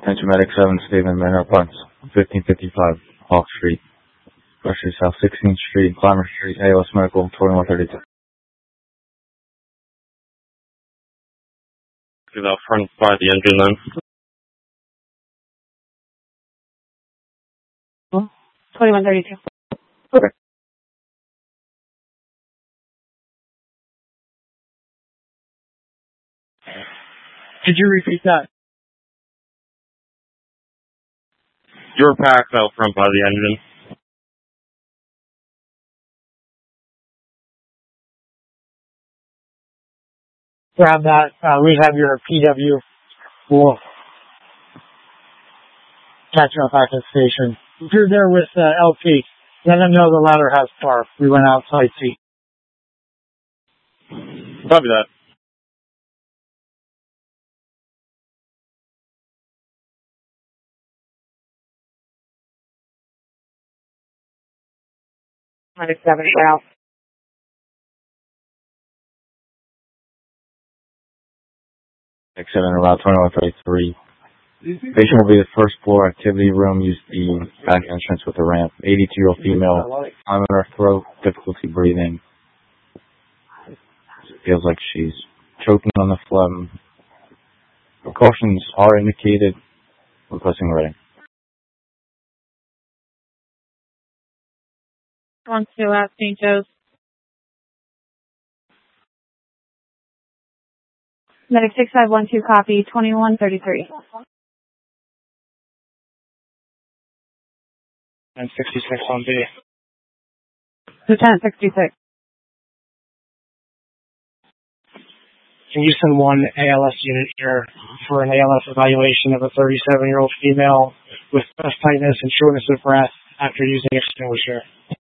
Attention Medic 7, Stephen Manor Apartments, 1555 Hawk Street, Russia South 16th Street, Clymer Street, ALS Medical, 2132. Get out front by the engine then. 2132. Okay. Could you repeat that? You're packed out front by the engine. Grab that. We have your PW. We'll catch up at the station. If you're there with LP, let them know the ladder has spark. We went out sightseeing. Copy that. Medic 7 out. Medic 7 around 2133. Patient will be the first floor activity room. Use the back entrance with a ramp. 82-year-old female. Arm in her throat. Difficulty breathing. Feels like she's choking on the phlegm. Precautions are indicated. Requesting ready. 1-2 at St. Joe's. Medic 6512 copy 2133. And 66 on B. Lieutenant 66. Can you send one ALS unit here for an ALS evaluation of a 37-year-old female with chest tightness and shortness of breath after using extinguisher?